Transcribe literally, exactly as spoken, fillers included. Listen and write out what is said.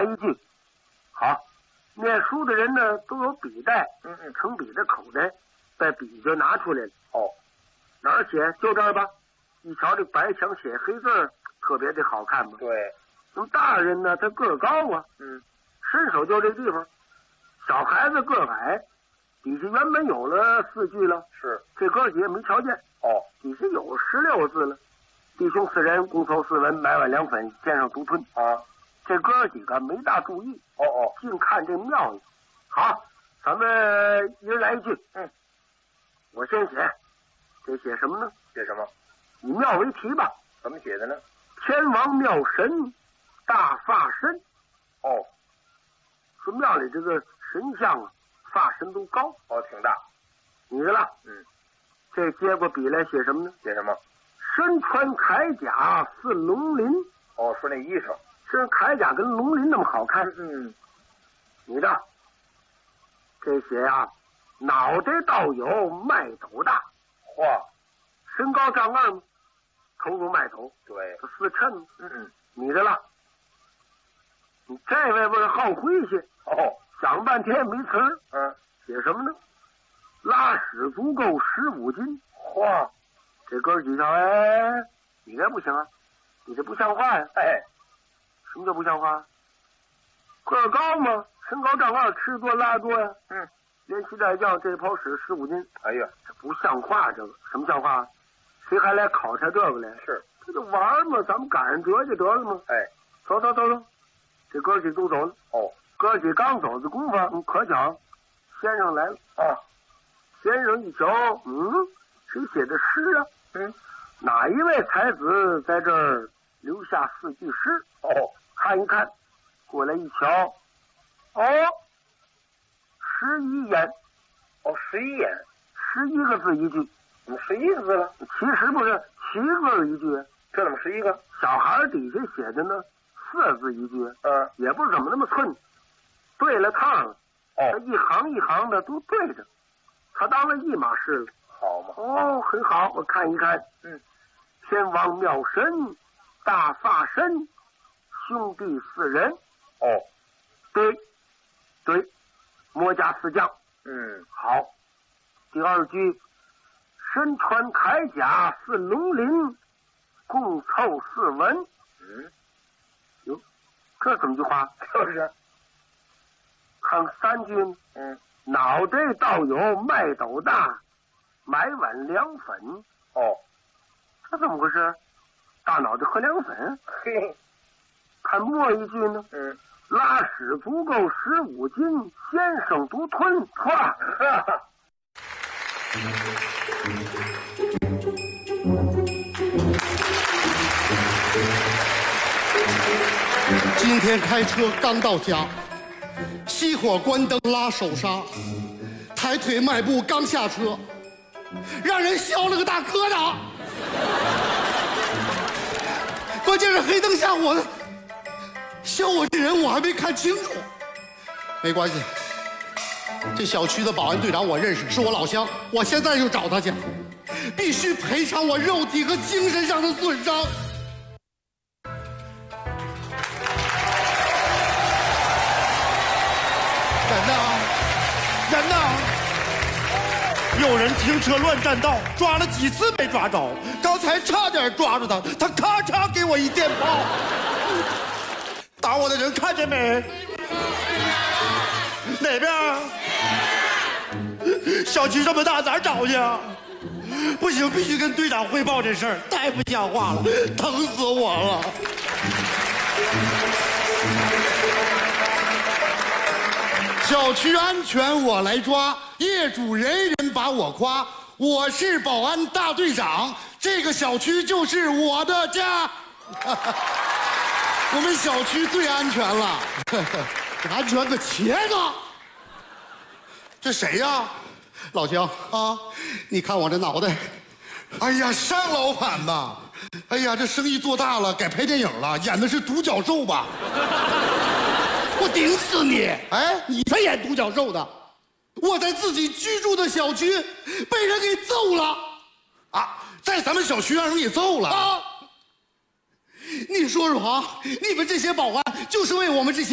一句。好，念书的人呢都有笔袋， 嗯嗯， 盛笔的口袋，把笔就拿出来了。 哦， 哪儿写？就这儿吧。一瞧这白墙写黑字儿，特别的好看吧？ 对。 那么大人呢，他个儿高啊， 嗯， 伸手就这地方。小孩子个儿矮，底下原本有了四句了， 是这哥几个没瞧见。 哦， 底下有十六字了。弟兄四人，共凑四文，买碗凉粉，先生独吞。 啊， 这哥几个没大注意， 哦哦， 净看这妙意。好，咱们一人来一句。 嗯， 我先写，这写什么呢？ 写什么？ 以庙为题吧。 怎么写的呢？ 天王庙神，大发身。 哦， 说庙里这个神像啊，发身都高。 哦，挺大。 你的了。 嗯， 这接过笔来写什么呢？ 写什么？ 身穿铠甲似龙鳞。 哦，说那衣裳。 这铠甲跟龙鳞那么好看。 嗯， 你的这写啊，脑袋倒有麦斗大。 嚯， 身高丈二吗？头如麦斗。 对， 这四衬吗？ 嗯嗯， 你的了。你这位不是好诙谐哦， 想半天也没词儿。 嗯， 写什么呢？拉屎足够十五斤。 嚯， 这哥几条，哎，你这不行啊，你这不像话呀！ 哎， 什么叫不像话？个儿高吗？身高丈二，吃多拉多呀。 嗯， 连骑带叫这泡屎十五斤。 哎呀， 这不像话，这个什么像话？谁还来考察这个来？ 是， 这就玩嘛，咱们赶上辙就得了吗？ 哎， 走走走走，这哥几都走了。 哦， 哥几刚走的功夫，嗯，可巧，先生来了。 啊， 先生一瞧，嗯，谁写的诗啊？ 嗯， 哪一位才子在这儿留下四句诗？ 哦， 看一看，过来一瞧，哦，十一言， 哦，十一言， 十一个字一句。 怎么十一个字了？ 其实不是七个字一句， 这怎么十一个？ 小孩底下写的呢，四字一句。 嗯， 也不知怎么那么寸，对了趟了。 哦， 他一行一行的都对着，他当了一码事了。 好嘛。 哦，很好，我看一看。 嗯， 天王庙神，大发身，兄弟四人。 哦， 对，对，魔家四将。 嗯， 好。第二句，身穿铠甲似龙鳞，共凑四文。 嗯， 哟，这怎么句话？ 就是。 看三句呢。 嗯， 脑袋倒有麦斗大，买碗凉粉。 哦， 这怎么回事？大脑袋喝凉粉？ 嘿， 看末一句呢。 嗯， 拉屎足够十五斤，先生独吞。唰，哈哈。 今天开车刚到家，熄火关灯拉手刹，抬腿迈步刚下车，让人削了个大疙瘩。关键是黑灯瞎火的，削我这人我还没看清楚。没关系，这小区的保安队长我认识，是我老乡，我现在就找他去，必须赔偿我肉体和精神上的损伤。 人呢？人呢？有人停车乱占道，抓了几次没抓着，刚才差点抓住他，他咔嚓给我一电炮。打我的人看见没？哪边？小区这么大，哪儿找去啊？不行，必须跟队长汇报这事儿，太不像话了，疼死我了。 小区安全我来抓，业主人人把我夸，我是保安大队长，这个小区就是我的家。我们小区最安全了，安全个茄子！这谁呀？老姜啊，你看我这脑袋，哎呀，单老板呐，哎呀，这生意做大了，改拍电影了，演的是独角兽吧？我顶死你！哎，你才演独角兽的！我在自己居住的小区被人给揍了啊！在咱们小区让人给揍了啊！你说说啊，你们这些保安就是为我们这些